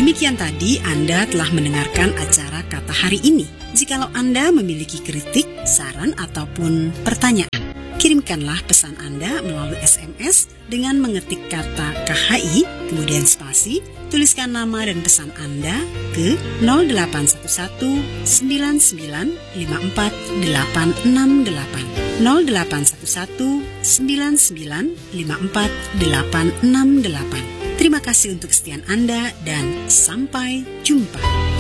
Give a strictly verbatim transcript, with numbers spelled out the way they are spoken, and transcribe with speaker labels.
Speaker 1: Demikian tadi Anda telah mendengarkan acara Kata Hari ini. Jikalau Anda memiliki kritik, saran, ataupun pertanyaan, kirimkanlah pesan Anda melalui S M S dengan mengetik kata K H I, kemudian spasi, tuliskan nama dan pesan Anda ke nol delapan satu satu sembilan sembilan lima empat delapan enam delapan nol delapan satu satu sembilan sembilan lima empat delapan enam delapan. Terima kasih untuk kesetiaan Anda dan sampai jumpa.